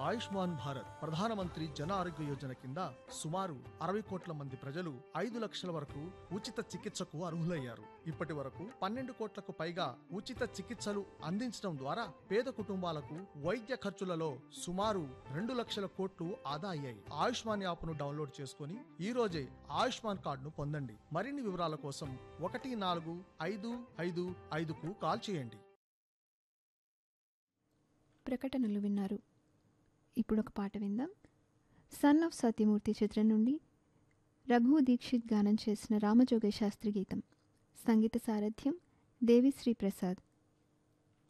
ఆయుష్మాన్ భారత్ ప్రధానమంత్రి జన ఆరోగ్య యోజన కింద సుమారు 60 కోట్ల మంది ప్రజలు 5 లక్షల వరకు ఉచిత చికిత్సకు అర్హులయ్యారు. ఇప్పటి వరకు 12 కోట్లకు పైగా ఉచిత చికిత్సలు అందించడం ద్వారా పేద కుటుంబాలకు వైద్య ఖర్చులలో సుమారు 2 లక్షల కోట్లు ఆదా అయ్యాయి. ఆయుష్మాన్ యాప్ను డౌన్లోడ్ చేసుకుని ఈ రోజే ఆయుష్మాన్ కార్డును పొందండి. మరిన్ని వివరాల కోసం 14555కు కాల్ చేయండి. ప్రకటనలు విన్నారు. ఇప్పుడు ఒక పాట విందాం. సన్ ఆఫ్ సత్యమూర్తి చిత్రం నుండి రఘు దీక్షిత్ గానం చేసిన రామజోగయ్య శాస్త్రి గీతం. సంగీత సారథ్యం దేవిశ్రీ ప్రసాద్.